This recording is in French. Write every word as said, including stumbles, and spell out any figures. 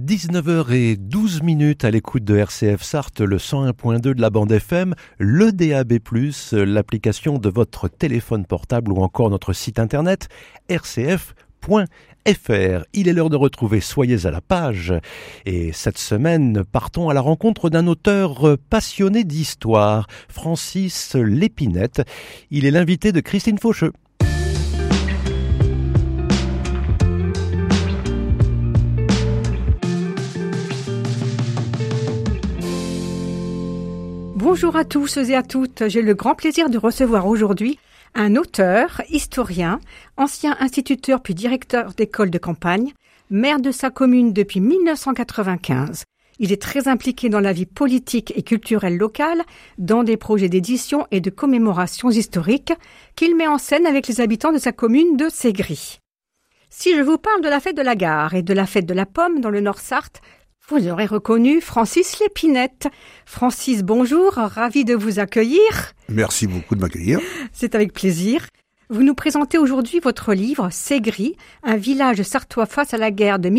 dix-neuf heures douze à l'écoute de R C F Sarthe, le cent un point deux de la bande F M, le D A B plus, l'application de votre téléphone portable ou encore notre site internet r c f point f r. Il est l'heure de retrouver Soyez à la page. Et cette semaine, partons à la rencontre d'un auteur passionné d'histoire, Francis Lépinette. Il est l'invité de Christine Faucheux. Bonjour à tous et à toutes. J'ai le grand plaisir de recevoir aujourd'hui un auteur, historien, ancien instituteur puis directeur d'école de campagne, maire de sa commune depuis mille neuf cent quatre-vingt-quinze. Il est très impliqué dans la vie politique et culturelle locale, dans des projets d'édition et de commémorations historiques qu'il met en scène avec les habitants de sa commune de Ségris. Si je vous parle de la fête de la gare et de la fête de la pomme dans le Nord Sarthe, vous aurez reconnu Francis Lépinette. Francis, bonjour, ravi de vous accueillir. Merci beaucoup de m'accueillir. C'est avec plaisir. Vous nous présentez aujourd'hui votre livre « Ségris, un village sartois face à la guerre de